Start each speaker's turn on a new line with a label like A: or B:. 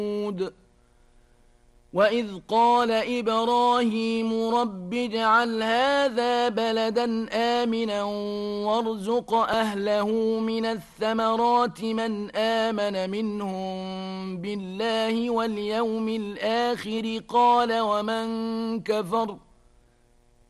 A: وإذ قال إبراهيم رب اجعل هذا بلدا آمنا وارزق أهله من الثمرات من آمن منهم بالله واليوم الآخر قال ومن كفر